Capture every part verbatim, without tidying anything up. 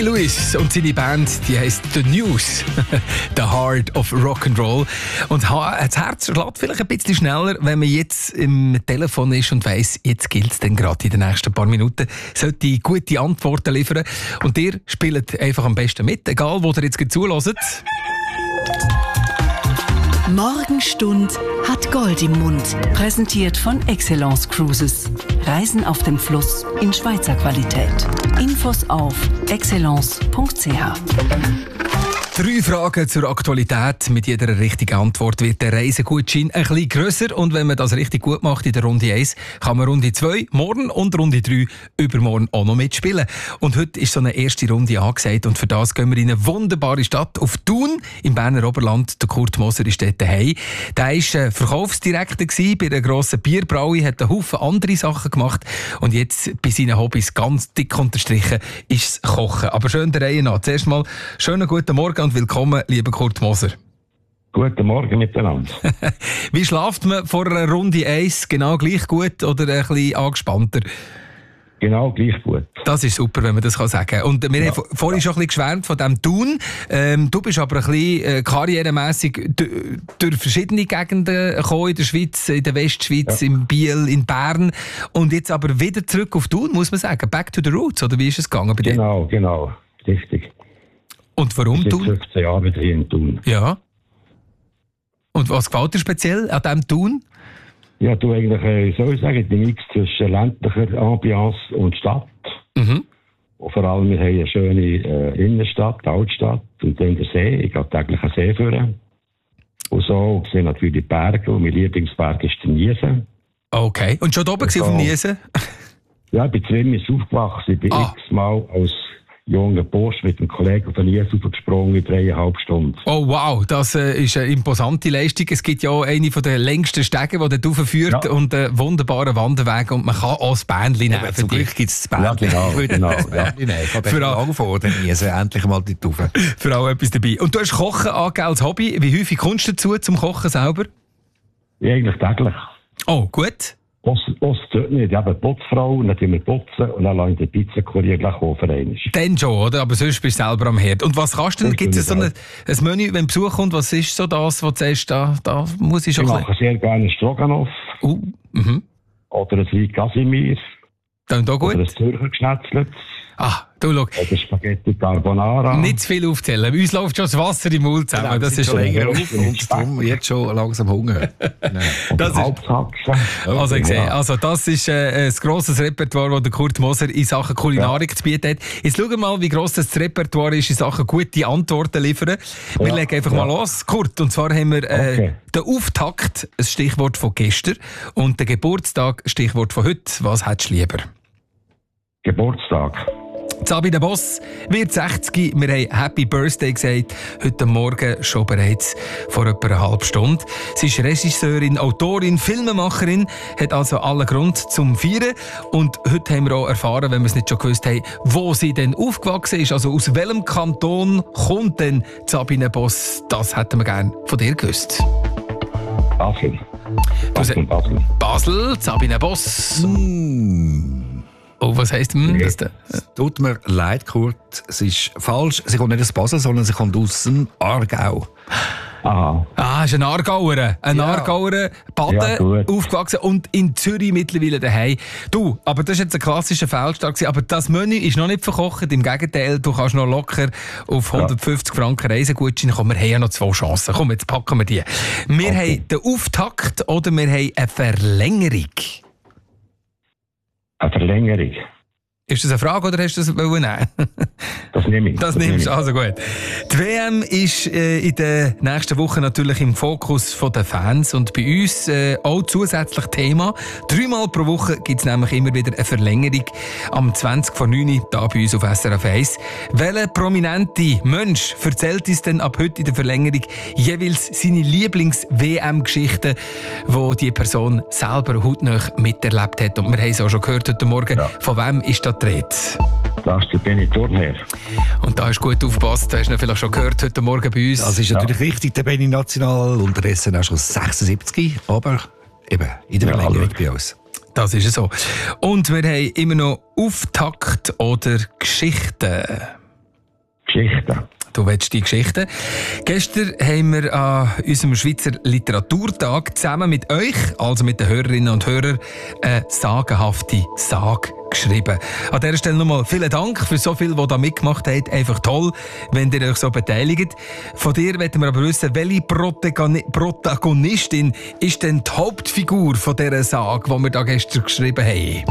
Huey Lewis und seine Band, die heisst The News, The Heart of Rock'n'Roll. Und das Herz schlägt vielleicht ein bisschen schneller, wenn man jetzt im Telefon ist und weiss, jetzt gilt es dann gerade in den nächsten paar Minuten, sollte gute Antworten liefern. Und ihr spielt einfach am besten mit, egal wo ihr jetzt zuhört. Morgenstund hat Gold im Mund. Präsentiert von Excellence Cruises. Reisen auf dem Fluss in Schweizer Qualität. Infos auf excellence punkt c h. Drei Fragen zur Aktualität. Mit jeder richtigen Antwort wird der Reisegutschein ein bisschen grösser. Und wenn man das richtig gut macht in der Runde eins, kann man Runde zwei morgen und Runde drei übermorgen auch noch mitspielen. Und heute ist so eine erste Runde angesagt. Und für das gehen wir in eine wunderbare Stadt auf Thun im Berner Oberland. Der Kurt Moser ist dort daheim. Der war äh, Verkaufsdirektor bei einer grossen Bierbraue, hat einen Haufen andere Sachen gemacht. Und jetzt bei seinen Hobbys ganz dick unterstrichen ist das Kochen. Aber schön der Reihe nach. Zuerst mal schönen guten Morgen und willkommen, lieber Kurt Moser. Guten Morgen miteinander. Wie schläft man vor einer Runde eins? Genau gleich gut oder ein bisschen angespannter? Genau gleich gut. Das ist super, wenn man das sagen kann. Und wir ja. haben vorhin ja. schon ein bisschen geschwärmt von diesem Thun. Ähm, du bist aber ein bisschen äh, karrieremässig d- durch verschiedene Gegenden gekommen in der Schweiz, in der Westschweiz, ja. in Biel, in Bern. Und jetzt aber wieder zurück auf Thun, muss man sagen. Back to the roots, oder wie ist es gegangen bei dir? Genau, genau. Richtig. Und warum Thun? fünfzehn Jahre wieder hier in Thun. Ja. Und was gefällt dir speziell an diesem Thun? Ja, du eigentlich, äh, soll ich sagen, den Mix zwischen ländlicher Ambiance und Stadt. Mhm. Und vor allem, wir haben eine schöne äh, Innenstadt, Altstadt und dann der See. Ich gehe täglich an See führen. Und so sehen natürlich die Berge. Und mein Lieblingsberg ist der Niesen. Okay. Und schon da oben so, auf dem Niesen? Ja, ich bin zu Wimmis aufgewachsen. Ich bin ah. x-mal als junger Bursch mit einem Kollegen auf den Niesen aufgesprungen in dreieinhalb Stunden. Oh wow, das äh, ist eine imposante Leistung. Es gibt ja auch eine der längsten Stege, die dort raufführt ja. und einen wunderbaren Wanderweg und man kann auch das Bändchen nehmen. Ja, zum Glück gibt es das Bändchen. Ja, genau, genau, das Bändchen nehmen. Ich habe für lange vor den Niesen endlich mal die Taufe. Für alle etwas dabei. Und du hast Kochen angegeben als Hobby. Wie häufig kommst du dazu zum Kochen selber? Ja, eigentlich täglich. Oh, gut. Ost dort nicht. Ich habe eine Putzfrau und dann tun wir putzen und dann lassen wir den Pizzakurier gleich für einmal. Dann schon, oder? Aber sonst bist du selber am Herd. Und was kannst du denn? Gibt es so ein, ein Menü, wenn Besuch kommt? Was ist so das, was du sagst, da, da muss ich schon... Ich mache sehr gerne Stroganoff. Uh, mhm. Oder ein Wein Casimir. Dann da gut. Oder ein Zürcher Geschnetzlet. Ah, du schau. Oder Spaghetti Carbonara. Nicht zu viel aufzählen. Uns läuft schon das Wasser im Mund zusammen. Genau, das ist schon länger auf und darum jetzt schon langsam Hunger. Das Halbtaxe. Also, ich sehe, also das ist äh, ein grosses Repertoire, das der Kurt Moser in Sachen Kulinarik ja. zu bieten hat. Jetzt schauen wir mal, wie gross das Repertoire ist, in Sachen gute Antworten liefern. Wir ja. legen einfach ja. mal los, Kurt. Und zwar haben wir äh, okay. den Auftakt, ein Stichwort von gestern, und den Geburtstag, Stichwort von heute. Was hättest du lieber? Geburtstag. Sabine Boss wird sechzig. Wir haben Happy Birthday gesagt, heute Morgen schon bereits vor etwa einer halben Stunde. Sie ist Regisseurin, Autorin, Filmemacherin, hat also allen Grund zum Feiern. Und heute haben wir auch erfahren, wenn wir es nicht schon gewusst haben, wo sie denn aufgewachsen ist. Also aus welchem Kanton kommt denn Sabine Boss? Das hätten wir gerne von dir gewusst. Basel. Basel, Basel. Basel, Sabine Boss. Mm. Oh, was heisst hm, das denn? Es tut mir leid, Kurt. Es ist falsch. Sie kommt nicht aus Basel, sondern sie kommt aus dem Aargau. Aha. Ah, ist ein Aargauer. Ein ja. Aargauer, Baden, ja, aufgewachsen und in Zürich mittlerweile daheim. Du, aber das war jetzt ein klassischer Fehlstart. Aber das Menü ist noch nicht verkocht. Im Gegenteil, du kannst noch locker auf hundertfünfzig ja. Franken Reisegutschein kommen. Wir haben ja noch zwei Chancen. Komm, jetzt packen wir die. Wir okay. haben den Auftakt oder wir haben eine Verlängerung. Eine Verlängerung. Ist das eine Frage oder hast du das nehmen? Das nehme ich. Das, das nimmst du, also gut. Die W M ist äh, in der nächsten Woche natürlich im Fokus der Fans und bei uns äh, auch zusätzlich Thema. Dreimal pro Woche gibt es nämlich immer wieder eine Verlängerung am zwanzig vor neun hier bei uns auf S R F eins. Welcher prominente Mensch erzählt uns denn ab heute in der Verlängerung jeweils seine Lieblings-W M-Geschichten, die die Person selber hautnah miterlebt hat? Und wir haben es auch schon gehört heute Morgen. Ja. Von wem ist das dreht? Das ist der Benny Thurnherr. Und da hast du gut aufgepasst, hast du vielleicht schon gehört heute Morgen bei uns. Das ist natürlich ja. richtig, der Benny National, unterdessen auch schon sechsundsiebzig, aber eben in der Verlängerung ja, bei uns. Das ist so. Und wir haben immer noch Auftakt oder Geschichten. Geschichten. Du willst die Geschichten. Gestern haben wir an unserem Schweizer Literaturtag zusammen mit euch, also mit den Hörerinnen und Hörern, eine sagenhafte Sage geschrieben. An dieser Stelle nochmal vielen Dank für so viel, die da mitgemacht haben. Einfach toll, wenn ihr euch so beteiligt. Von dir wollen wir aber wissen, welche Protagoni- Protagonistin ist denn die Hauptfigur von dieser Sage, die wir da gestern geschrieben haben?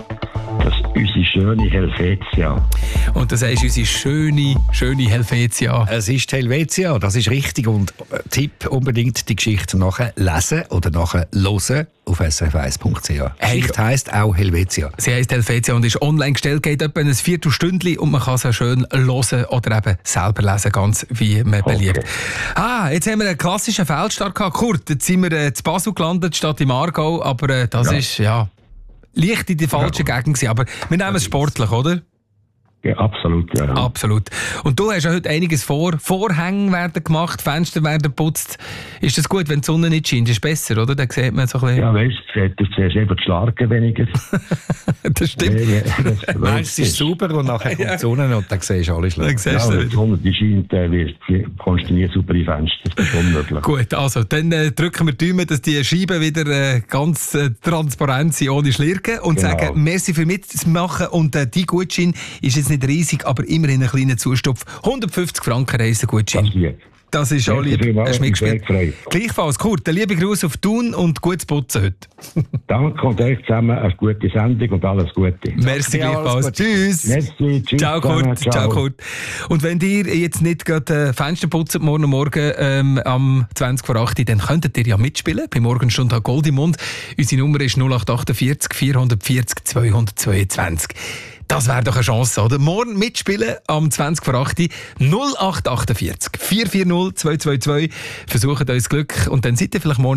Das ist unsere schöne Helvetia. Und das ist unsere schöne, schöne Helvetia. Es ist Helvetia, das ist richtig. Und äh, Tipp, unbedingt die Geschichte nachher lesen oder nachher hören auf s r f eins punkt c h. Die Hey, Geschichte heisst auch Helvetia. Sie heisst Helvetia und ist online gestellt, geht etwa ein Viertelstündchen und man kann sie schön hören oder eben selber lesen, ganz wie man Okay. beliebt. Ah, jetzt haben wir einen klassischen Feldstart gehabt. Kurt, jetzt sind wir äh, zu Basel gelandet, statt im Aargau, aber äh, das Ja. ist, ja, leicht in die falsche Gegend gewesen. Aber wir nehmen es sportlich, oder? Ja, absolut, ja. Absolut. Und du hast ja heute einiges vor. Vorhänge werden gemacht, Fenster werden geputzt. Ist das gut, wenn die Sonne nicht scheint? Ist besser, oder? Dann sieht man so ein bisschen... Ja, weißt du, du siehst eben die Schlarken weniger. Das stimmt. Ja, das- Nein, es ist super und nachher kommt die Sonne und dann siehst du alles Dann schlecht. siehst Ja, du wenn die wieder. Sonne die scheint, äh, wirst- kommst du nie super in Fenster. Das ist unmöglich. Gut, also dann äh, drücken wir die Daumen, dass die Scheiben wieder äh, ganz äh, transparent sind, ohne Schlirken. Und Genau. sagen, merci für mitmachen. Und äh, die Gutschein ist jetzt nicht riesig, aber immerhin ein kleiner Zustopf. hundertfünfzig Franken Reisegutschein. Das lieb. Das ist auch Merci lieb. vielmals, Hast du mitgespielt? sehr gefreut. Gleichfalls, Kurt, der liebe Gruß auf Thun und gutes Putzen heute. Danke und euch zusammen eine gute Sendung und alles Gute. Merci dir auch, gleichfalls. alles Gute. Tschüss. Merci, tschüss. Ciao zusammen, Kurt, ciao Kurt. Und wenn ihr jetzt nicht gerade äh, Fenster putzt morgen Morgen ähm, am zwanzig vor acht, dann könntet ihr ja mitspielen bei Morgenstunde an Gold im Mund. Unsere Nummer ist null acht achtundvierzig vierhundertvierzig zweihundertzweiundzwanzig. Das wäre doch eine Chance, oder? Morgen mitspielen am zwanzig vor acht null acht achtundvierzig vier vier null zwei zwei zwei. Versucht euch das Glück und dann seid ihr vielleicht morgen